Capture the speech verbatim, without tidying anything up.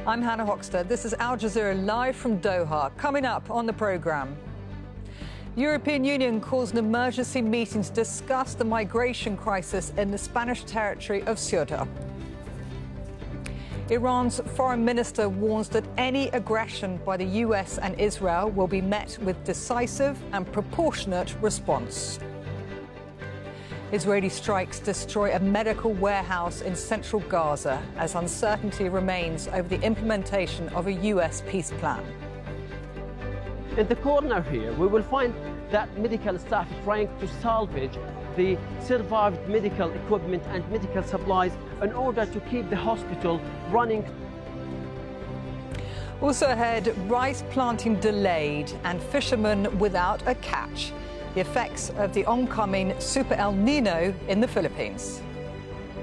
I'm Hannah Hoxter. This is Al Jazeera live from Doha. Coming up on the programme, European Union calls an emergency meeting to discuss the migration crisis in the Spanish territory of Ceuta. Iran's foreign minister warns that any aggression by the U S and Israel will be met with decisive and proportionate response. Israeli strikes destroy a medical warehouse in central Gaza as uncertainty remains over the implementation of a U S peace plan. In the corner here, we will find that medical staff trying to salvage the survived medical equipment and medical supplies in order to keep the hospital running. Also ahead, rice planting delayed and fishermen without a catch. The effects of the oncoming Super El Nino in the Philippines.